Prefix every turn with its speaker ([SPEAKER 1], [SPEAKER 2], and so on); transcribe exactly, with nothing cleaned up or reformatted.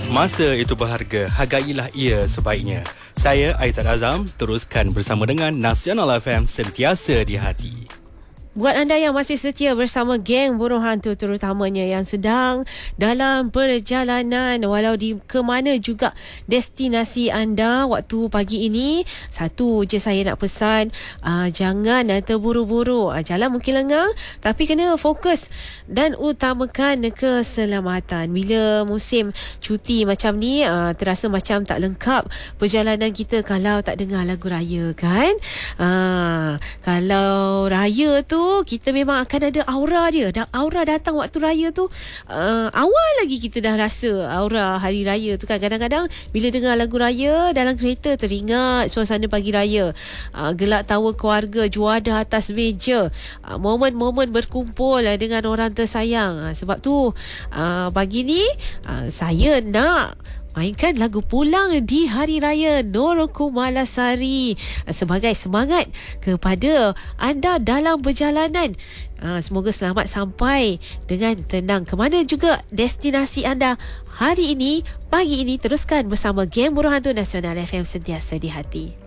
[SPEAKER 1] Masa itu berharga, hargailah ia sebaiknya. Saya Aizat Azam, teruskan bersama dengan Nasional F M, sentiasa di hati.
[SPEAKER 2] Buat anda yang masih setia bersama geng burung hantu, terutamanya yang sedang dalam perjalanan walau di ke mana juga destinasi anda waktu pagi ini, satu je saya nak pesan, uh, jangan uh, terburu-buru. Uh, jalan mungkin lengang tapi kena fokus dan utamakan keselamatan. Bila musim cuti macam ni, uh, terasa macam tak lengkap perjalanan kita kalau tak dengar lagu raya kan. Uh, kalau raya tu kita memang akan ada aura dia. Dan aura datang waktu raya tu, uh, awal lagi kita dah rasa aura hari raya tu kan. Kadang-kadang bila dengar lagu raya dalam kereta, teringat suasana pagi raya, uh, gelak tawa keluarga, juada atas meja, uh, momen-momen berkumpul uh, dengan orang tersayang. Uh, sebab tu uh, pagi ni uh, saya nak mainkan lagu Pulang di Hari Raya Nor Kumalasari sebagai semangat kepada anda dalam perjalanan. Ha, semoga selamat sampai dengan tenang ke mana juga destinasi anda hari ini, pagi ini. Teruskan bersama geng burung hantu Nasional F M, sentiasa di hati.